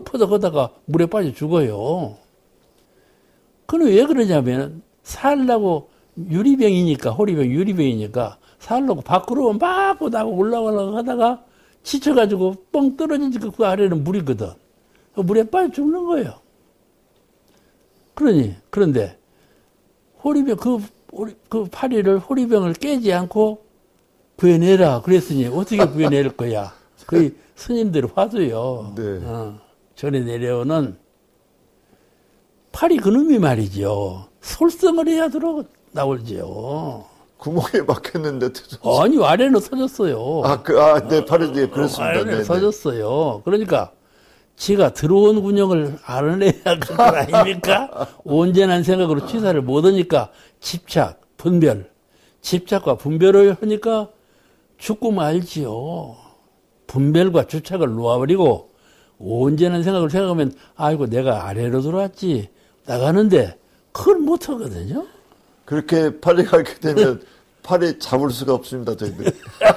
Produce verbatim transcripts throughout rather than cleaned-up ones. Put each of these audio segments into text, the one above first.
퍼덕하다가 물에 빠져 죽어요. 그는 왜 그러냐면 살라고 유리병이니까, 호리병 유리병이니까 살라고 밖으로 막 나고 올라가려고 하다가 지쳐가지고 뻥 떨어지니까 그 아래는 물이거든. 물에 빠져 죽는 거예요. 그러니, 그런데 호리병, 그, 그 파리를, 호리병을 깨지 않고 구해내라. 그랬으니 어떻게 구해낼 거야? 거의 스님들 화두요. 네. 어, 전에 내려오는 파리 그놈이 말이죠. 솔성을 해야 들어 나올지요. 구멍에 막혔는데 아니, 아래는 터졌어요. 아, 그, 아, 네, 파리 뒤에 그렇습니다. 아래는 네, 터졌어요. 그러니까 지가 들어온 군형을 알아내야 그거 아닙니까? 온전한 생각으로 취사를 못하니까 집착, 분별, 집착과 분별을 하니까 죽고 말지요. 분별과 주착을 놓아버리고 온전한 생각을 생각하면 아이고 내가 아래로 들어왔지 나가는데 그걸 못하거든요. 그렇게 파리 가게 되면 파리 잡을 수가 없습니다. 저희들.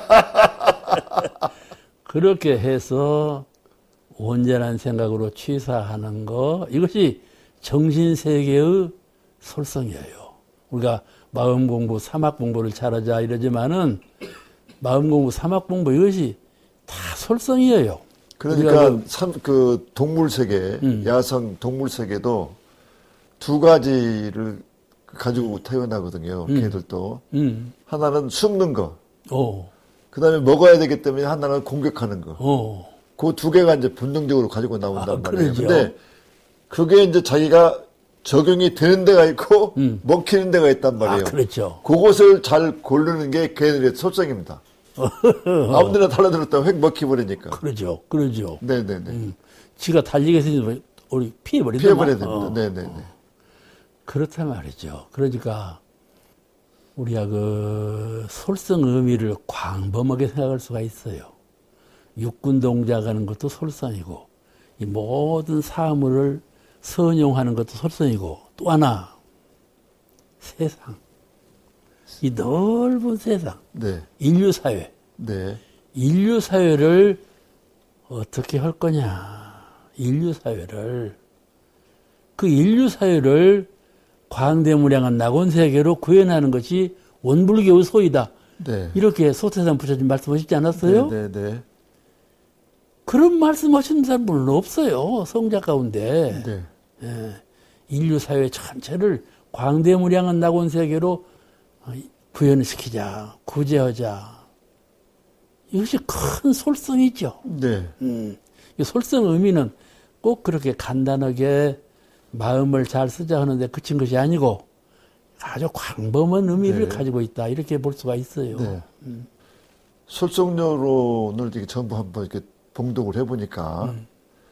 그렇게 해서 온전한 생각으로 취사하는 거 이것이 정신세계의 솔성이에요. 우리가 마음 공부, 사막 공부를 잘하자 이러지만은 마음 공부, 사막 공부 이것이 다 솔성이에요. 그러니까 참 그 동물 세계, 음. 야성 동물 세계도 두 가지를 가지고 태어나거든요. 음. 걔들도 음. 하나는 숨는 거, 오. 그다음에 먹어야 되기 때문에 하나는 공격하는 거. 오. 그 두 개가 이제 본능적으로 가지고 나온단 아, 말이에요. 그러죠. 근데 그게 이제 자기가 적용이 되는 데가 있고 음. 먹히는 데가 있단 말이에요. 아, 그렇죠. 그것을 잘 고르는 게 걔네들의 솔성입니다. 아무데나 달라들었다가 획 먹혀버리니까. 그러죠. 그러죠. 네네네. 음. 지가 달리게 생기면 우리 피해버린다. 피해버려야 됩니다. 어. 네네네. 어. 그렇단 말이죠. 그러니까 우리가 그 솔성 의미를 광범하게 생각할 수가 있어요. 육군 동작하는 것도 솔성이고 이 모든 사물을 선용하는 것도 솔성이고 또 하나 세상 이 넓은 세상 네. 인류 사회 네. 인류 사회를 어떻게 할 거냐 인류 사회를 그 인류 사회를 광대무량한 낙원세계로 구현하는 것이 원불교의 소이다. 네. 이렇게 소태산 부처님 말씀하시지 않았어요? 네, 네, 네. 그런 말씀하시는 사람은 없어요. 성자 가운데. 네. 예. 인류 사회 전체를 광대무량한 낙원세계로 구현시키자, 구제하자. 이것이 큰 솔성이죠. 네. 음. 이 솔성 의미는 꼭 그렇게 간단하게 마음을 잘 쓰자 하는데 그친 것이 아니고 아주 광범한 의미를 네. 가지고 있다. 이렇게 볼 수가 있어요. 네. 음. 솔성료론을 이렇게 전부 한번 이렇게 봉독을 해보니까 음.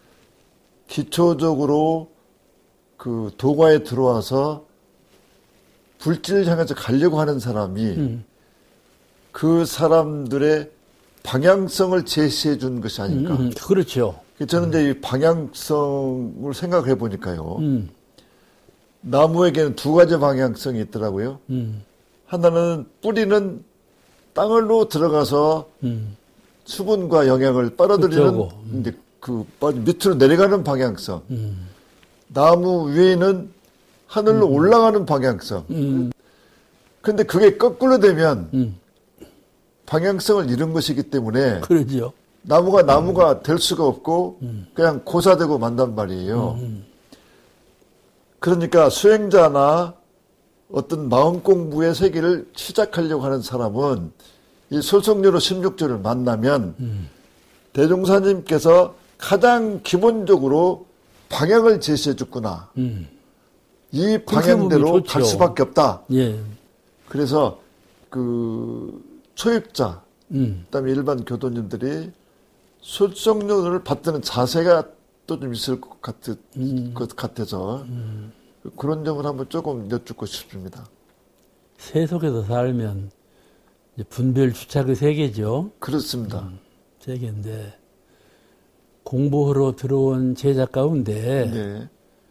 기초적으로 그 도가에 들어와서 불질을 향해서 가려고 하는 사람이 음. 그 사람들의 방향성을 제시해 준 것이 아닐까. 음, 음. 그렇죠. 저는 이제 이 방향성을 생각해 보니까요. 음. 나무에게는 두 가지 방향성이 있더라고요. 음. 하나는 뿌리는 땅으로 들어가서 음. 수분과 영양을 빨아들이는 음. 이제 그 밑으로 내려가는 방향성. 음. 나무 위에는 하늘로 음. 올라가는 방향성. 음. 근데 그게 거꾸로 되면 음. 방향성을 잃은 것이기 때문에 그러죠. 나무가 나무가 될 수가 없고 음. 그냥 고사되고 만단 말이에요. 음. 그러니까 수행자나 어떤 마음 공부의 세계를 시작하려고 하는 사람은 이 솔성료로 십육 조를 만나면 음. 대종사님께서 가장 기본적으로 방향을 제시해 줬구나. 음. 이 방향대로 갈 수밖에 없다. 예. 그래서 그 초입자, 음. 그다음에 일반 교도님들이 솔성료를 받드는 자세가 또 좀 있을 것, 같, 음. 것 같아서 음. 그런 점을 한번 조금 여쭙고 싶습니다. 세속에서 살면 이제 분별 주착의 세계죠. 그렇습니다. 음, 세계인데 공부하러 들어온 제자 가운데 네.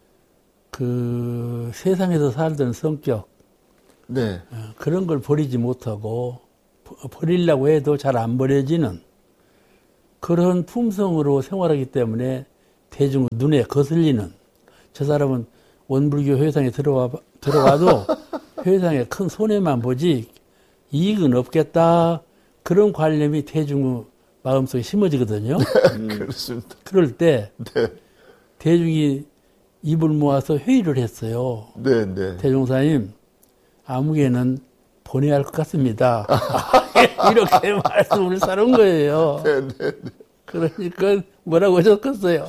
그 세상에서 살던 성격 네. 어, 그런 걸 버리지 못하고 버리려고 해도 잘 안 버려지는 그런 품성으로 생활하기 때문에 대중 눈에 거슬리는, 저 사람은 원불교 회상에 들어와, 들어와도 회상에 큰 손해만 보지 이익은 없겠다. 그런 관념이 대중 마음속에 심어지거든요. 음. 그렇습니다. 그럴 때 네. 대중이 입을 모아서 회의를 했어요. 네, 네. 대종사님, 아무개는 보내야 할 것 같습니다. 이렇게 말씀을 사는 거예요. 네, 네, 네. 그러니까 뭐라고 하셨겠어요?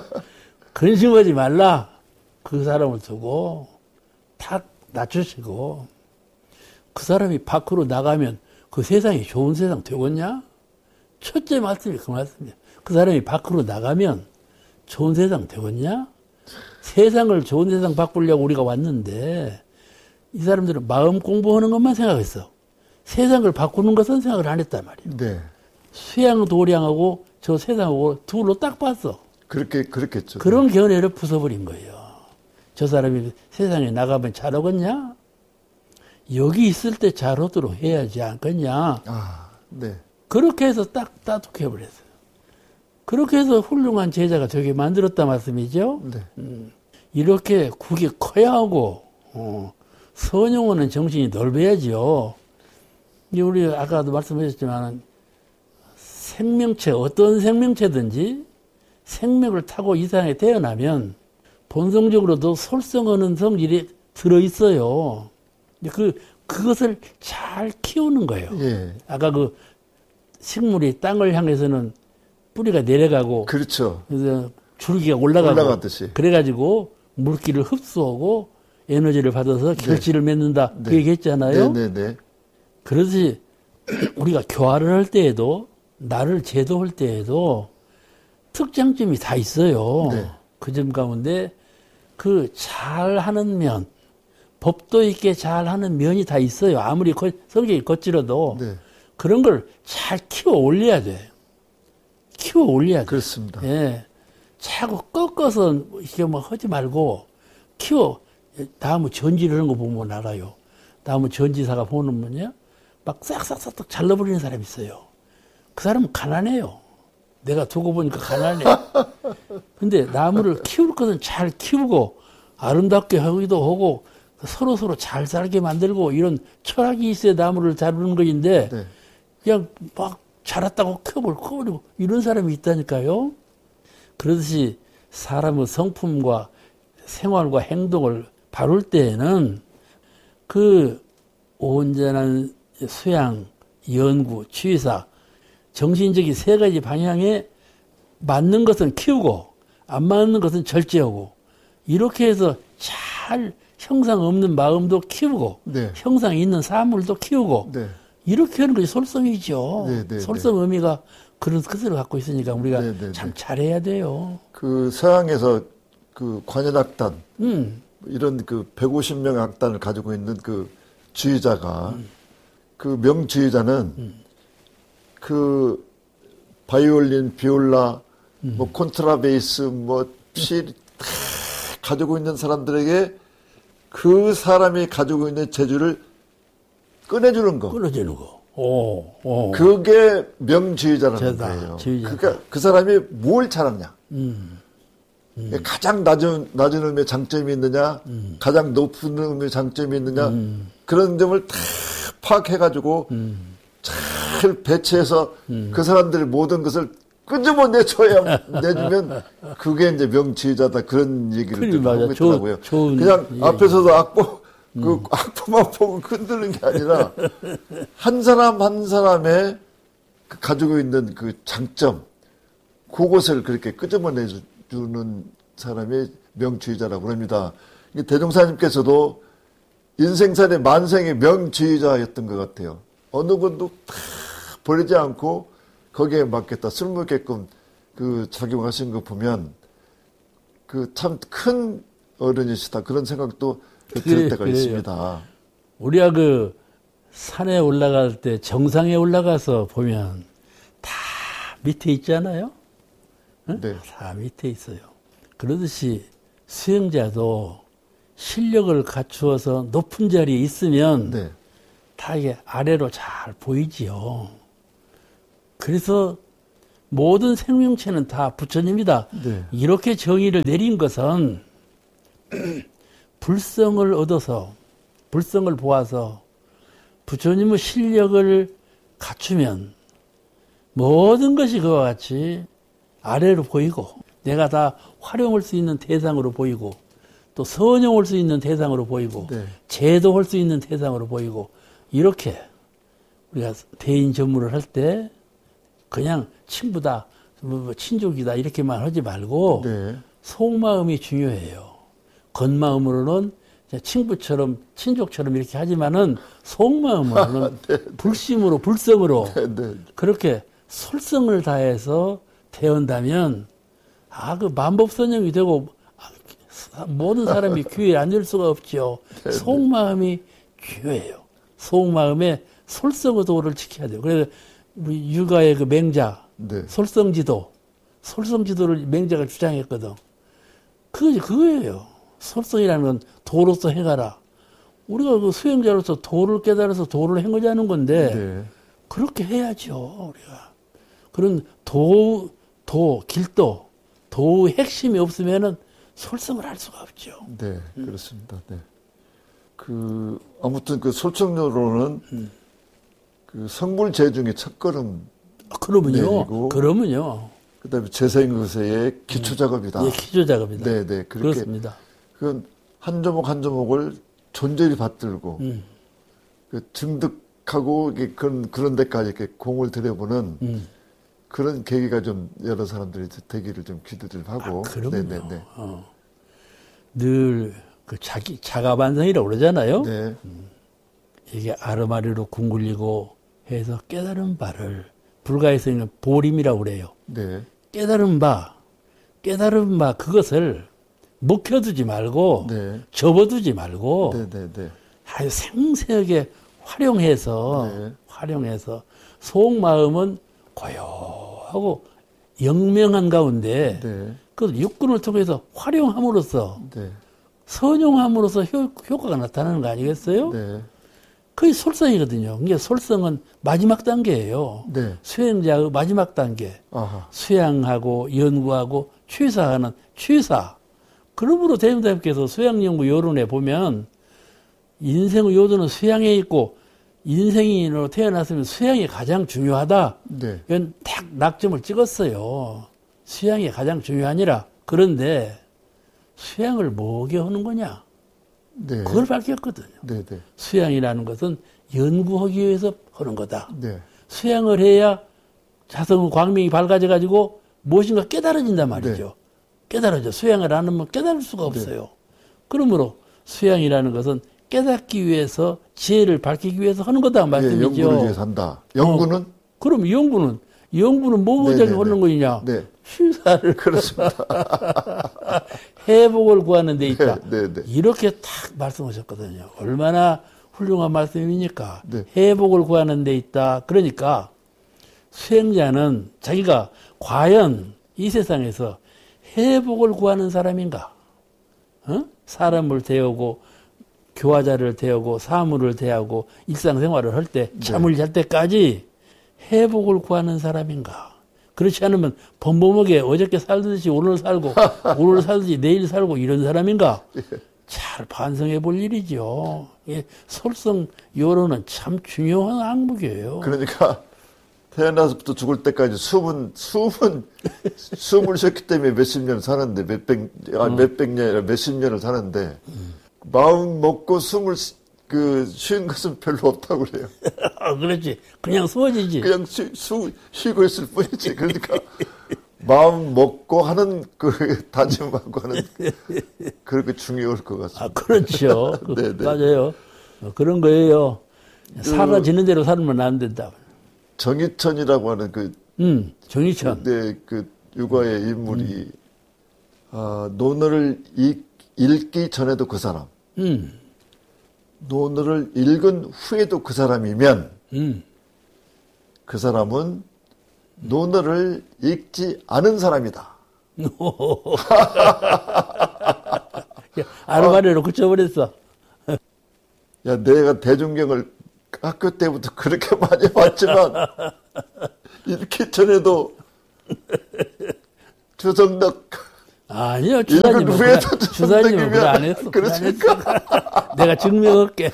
근심하지 말라. 그 사람을 두고 탁 낮추시고, 그 사람이 밖으로 나가면 그 세상이 좋은 세상 되겠냐? 첫째 말씀이 그 말씀이에요. 그 사람이 밖으로 나가면 좋은 세상 되겠냐? 세상을 좋은 세상 바꾸려고 우리가 왔는데, 이 사람들은 마음 공부하는 것만 생각했어. 세상을 바꾸는 것은 생각을 안 했단 말이에요. 네. 수양 도량하고 저 세상하고 둘로 딱 봤어. 그렇게, 그렇겠죠. 그런 견해를 부숴버린 거예요. 저 사람이 세상에 나가면 잘하겠냐? 여기 있을 때 잘하도록 해야지 않겠냐? 아, 네. 그렇게 해서 딱 따둑해버렸어요. 그렇게 해서 훌륭한 제자가 되게 만들었단 말씀이죠. 네. 음, 이렇게 국이 커야 하고, 어, 선용하는 정신이 넓어야죠. 우리 아까도 말씀하셨지만, 생명체, 어떤 생명체든지 생명을 타고 이 세상에 태어나면 본성적으로도 솔성하는 성질이 들어있어요. 그, 그것을 잘 키우는 거예요. 예. 아까 그 식물이 땅을 향해서는 뿌리가 내려가고, 그렇죠. 그래서 줄기가 올라가고, 올라가듯이. 그래가지고 물기를 흡수하고 에너지를 받아서 결실을 네. 맺는다. 네. 그 얘기 했잖아요. 네, 네, 네. 그렇듯이 우리가 교화를 할 때에도, 나를 제도할 때에도 특장점이 다 있어요. 네. 그 점 가운데 그 잘하는 면, 법도 있게 잘하는 면이 다 있어요. 아무리 거, 성격이 거칠어도 네. 그런 걸 잘 키워 올려야 돼. 키워 올려야 돼. 그렇습니다. 예. 자꾸 꺾어서 이렇게 뭐 하지 말고 키워. 나무 전지를 하는 거 보면 알아요. 나무 전지사가 보는 분이야 막 싹싹싹 잘라버리는 사람이 있어요. 그 사람은 가난해요. 내가 두고 보니까 가난해. 근데 나무를 키울 것은 잘 키우고 아름답게 하기도 하고 서로 서로 잘 살게 만들고 이런 철학이 있어야 나무를 다루는 것인데 네. 그냥 막 자랐다고 커버리고 커버리고 이런 사람이 있다니까요. 그러듯이 사람의 성품과 생활과 행동을 바룰 때에는 그 온전한 수양, 연구, 취사, 정신적인 세 가지 방향에 맞는 것은 키우고 안 맞는 것은 절제하고 이렇게 해서 잘 형상 없는 마음도 키우고 네. 형상 있는 사물도 키우고 네. 이렇게 하는 것이 솔성이죠. 네, 네, 솔성 의미가 그런 뜻을 갖고 있으니까 우리가 네, 네, 참 네. 잘해야 돼요. 그 서양에서 그 관현악단 음. 이런 그 백오십 명의 악단을 가지고 있는 그 지휘자가 음. 그 명지휘자는 음. 그 바이올린, 비올라, 음. 뭐 콘트라베이스, 뭐 실 다 가지고 있는 사람들에게 그 사람이 가지고 있는 재주를 꺼내주는 거. 끊어주는 거. 오, 오. 그게 명지휘자라는 제다, 거예요. 지휘자. 그러니까 그 사람이 뭘 잘하냐. 음. 음. 가장 낮은, 낮은 의미의 장점이 있느냐, 음. 가장 높은 의미의 장점이 있느냐, 음. 그런 점을 다 파악해가지고 음. 잘 배치해서 음. 그 사람들의 모든 것을 끄집어 내줘야, 내주면 그게 이제 명지휘자다. 그런 얘기를 하고 있더라고요. 좋은, 그냥 예, 앞에서도 예. 악보, 그 음. 악보만 보고 흔드는 게 아니라 한 사람 한 사람의 그 가지고 있는 그 장점, 그것을 그렇게 끄집어 내주는 사람이 명지휘자라고 합니다. 대종사님께서도 인생살의 만생의 명지휘자였던 것 같아요. 어느 것도 다 버리지 않고 거기에 맞겠다, 쓸모있게끔 그 작용하신 거 보면 그 참 큰 어른이시다. 그런 생각도 들 때가 그래요. 있습니다. 우리가 그 산에 올라갈 때 정상에 올라가서 보면 다 밑에 있잖아요. 응? 네. 다 밑에 있어요. 그러듯이 수행자도 실력을 갖추어서 높은 자리에 있으면 네. 다 이게 아래로 잘 보이지요. 그래서 모든 생명체는 다 부처님이다. 네. 이렇게 정의를 내린 것은 불성을 얻어서 불성을 보아서 부처님의 실력을 갖추면 모든 것이 그와 같이 아래로 보이고 내가 다 활용할 수 있는 대상으로 보이고 또 선용할 수 있는 대상으로 보이고 네. 제도할 수 있는 대상으로 보이고 이렇게 우리가 대인 전문을 할 때 그냥 친부다, 뭐 친족이다 이렇게만 하지 말고 네. 속마음이 중요해요. 겉마음으로는 친구처럼 친족처럼 이렇게 하지만은 속마음으로는 네. 불심으로 불성으로 네. 네. 그렇게 솔성을 다해서 대한다면 아 그 만법선영이 되고 모든 사람이 귀에 안 될 수가 없죠. 네. 속마음이 중요해요. 속마음에 솔성의 도를 지켜야 돼요. 그래서 우리 육아의 그 맹자 네. 솔성지도 솔성지도를 맹자가 주장했거든. 그게 그거예요. 솔성이라는 건 도로서 행하라. 우리가 그 수행자로서 도를 깨달아서 도를 행하자는 건데 네. 그렇게 해야죠. 우리가 그런 도, 도, 길도, 도의 핵심이 없으면은 솔성을 할 수가 없죠. 네, 그렇습니다. 네. 그 아무튼 그 솔청료로는 음. 그 성불제 중에 첫걸음 그러면요. 내리고 그러면요. 그다음에 재생의세의 기초 작업이다. 예, 기초 작업이다. 네, 네, 그렇게 그렇습니다. 그건 한 조목 한 조목을 존재히 받들고 음. 그 증득하고 이게 그런 그런 데까지 이렇게 공을 들여보는 음. 그런 계기가 좀 여러 사람들이 되기를 좀 기대를 하고. 아, 그럼요. 네, 네, 네. 어. 늘 그 자기 자가반성이라고 그러잖아요. 네, 이게 아르마리로 궁굴리고 해서 깨달은 바를 불가에서 있는 보림이라고 그래요. 네, 깨달은 바, 깨달은 바 그것을 묵혀두지 말고 네, 접어두지 말고 네, 네, 네. 아주 생생하게 활용해서 네. 활용해서 속마음은 고요하고 영명한 가운데 네, 그 육군을 통해서 활용함으로써 네, 선용함으로써 효, 효과가 나타나는 거 아니겠어요? 네, 그게 솔성이거든요. 그게 솔성은 마지막 단계예요. 네. 수행자의 마지막 단계. 아하. 수양하고 연구하고 취사하는 취사. 그러므로 대통령께서 수양연구 요론에 보면 인생의 요도는 수양에 있고 인생인으로 태어났으면 수양이 가장 중요하다. 네, 이건 딱 낙점을 찍었어요. 수양이 가장 중요하니라. 그런데 수양을 뭐게 하는 거냐? 네, 그걸 밝혔거든요. 네, 네, 수양이라는 것은 연구하기 위해서 하는 거다. 네, 수양을 해야 자성의 광명이 밝아져가지고 무엇인가 깨달아진단 말이죠. 네. 깨달아져. 수양을 안 하면 깨달을 수가 없어요. 그러므로 수양이라는 것은 깨닫기 위해서 지혜를 밝히기 위해서 하는 거다 예, 말씀이죠. 연구를 위해서 한다. 연구는? 어, 그럼 연구는 연구는 뭐 네, 가지고 네, 하는 네. 거냐? 네, 취사를 그렇습니다. 회복을 구하는 데 있다. 네, 네, 네. 이렇게 탁 말씀하셨거든요. 얼마나 훌륭한 말씀입니까? 네. 회복을 구하는 데 있다. 그러니까 수행자는 자기가 과연 이 세상에서 회복을 구하는 사람인가? 어? 사람을 대하고 교화자를 대하고 사물을 대하고 일상생활을 할 때 잠을 잘 때까지 회복을 구하는 사람인가? 그렇지 않으면 범범하게 어저께 살듯이 오늘 살고 오늘 살듯이 내일 살고 이런 사람인가? 잘 반성해 볼 일이죠. 예, 솔성 요로는 참 중요한 항목이에요. 그러니까 태어나서부터 죽을 때까지 수분, 수분, 숨을 쉬었기 때문에 몇십 년을 사는데, 몇백, 아, 몇백 년, 아니라 몇십 년을 사는데, 마음 먹고 숨을 쉬- 그, 쉬는 것은 별로 없다고 그래요. 그렇지. 그냥 숨어지지. 그냥 쉬, 쉬, 쉬고 있을 뿐이지. 그러니까, 마음 먹고 하는 그 다짐하고 하는, 그렇게 중요할 것 같습니다. 아, 그렇죠. 그, 네, 네. 맞아요. 어, 그런 거예요. 사라지는 대로 살면 안 된다. 정희천이라고 하는 그, 음, 정희천. 네, 그 육아의 인물이 아, 논어를 읽, 읽기 전에도 그 사람, 음, 논어를 읽은 후에도 그 사람이면 음. 그 사람은 논어를 읽지 않은 사람이다. 아르바리로 그쳐버렸어. 야, 내가 대중경을 학교 때부터 그렇게 많이 봤지만 읽기 전에도 주성덕. 아니요, 주사님은 그래, 주사님은 그래 안 했어. 그렇습니까? 내가 증명할게.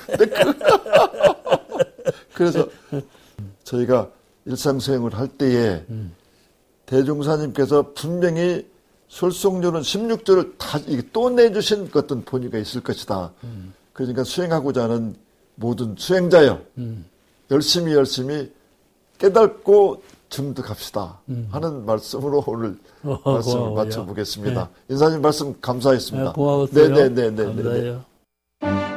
그래서 저희가 일상수행을 할 때에 음. 대종사님께서 분명히 솔송조는 십육 조를 다 또 내주신 어떤 본의가 있을 것이다. 음. 그러니까 수행하고자 하는 모든 수행자여 음. 열심히 열심히 깨닫고 증득합시다 하는 음. 말씀으로 오늘 어, 말씀을 고마워요. 마쳐보겠습니다. 네. 인사님 말씀 감사했습니다. 네, 고마웠어요. 네네네네. 감사해요.